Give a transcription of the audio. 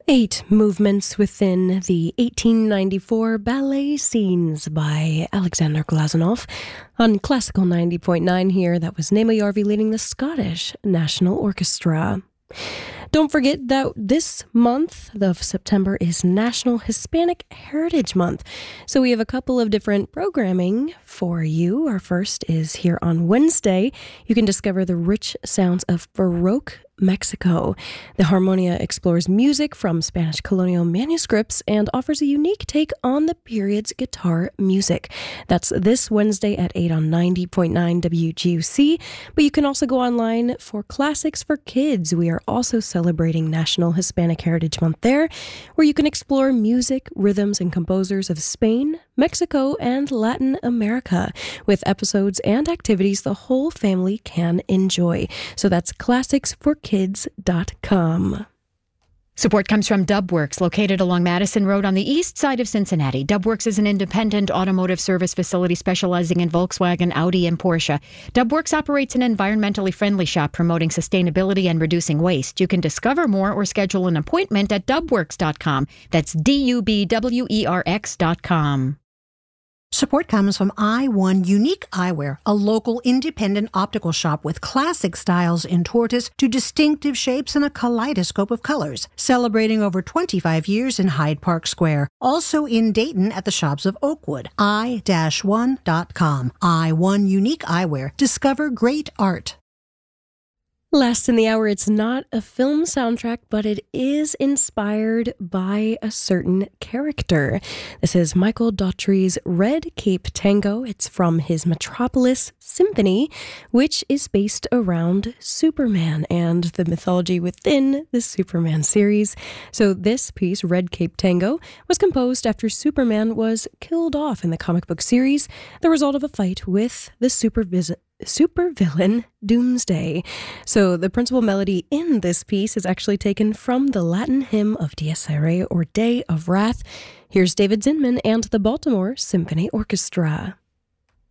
8 movements within the 1894 ballet scenes by Alexander Glazunov. On Classical 90.9 here, that was Naima Yarvi leading the Scottish National Orchestra. Don't forget that this month of September is National Hispanic Heritage Month. So we have a couple of different programming for you. Our first is here on Wednesday. You can discover the rich sounds of Baroque Mexico. The Harmonia explores music from Spanish colonial manuscripts and offers a unique take on the period's guitar music. That's this Wednesday at 8 on 90.9 WGUC. But you can also go online for Classics for Kids. We are also celebrating National Hispanic Heritage Month there, where you can explore music, rhythms, and composers of Spain, Mexico, and Latin America with episodes and activities the whole family can enjoy. So that's classicsforkids.com. Support comes from Dubworks, located along Madison Road on the east side of Cincinnati. Dubworks is an independent automotive service facility specializing in Volkswagen, Audi, and Porsche. Dubworks operates an environmentally friendly shop promoting sustainability and reducing waste. You can discover more or schedule an appointment at dubworks.com. That's DUBWERX.com. Support comes from I1 Unique Eyewear, a local independent optical shop with classic styles in tortoise to distinctive shapes and a kaleidoscope of colors, celebrating over 25 years in Hyde Park Square. Also in Dayton at the shops of Oakwood. I-1.com. I1 Unique Eyewear. Discover great art. Last in the hour, it's not a film soundtrack, but it is inspired by a certain character. This is Michael Daughtry's Red Cape Tango. It's from his Metropolis Symphony, which is based around Superman and the mythology within the Superman series. So this piece, Red Cape Tango, was composed after Superman was killed off in the comic book series, the result of a fight with the supervillain Doomsday. So the principal melody in this piece is actually taken from the Latin hymn of Dies Irae, or Day of Wrath. Here's David Zinman and the Baltimore Symphony Orchestra.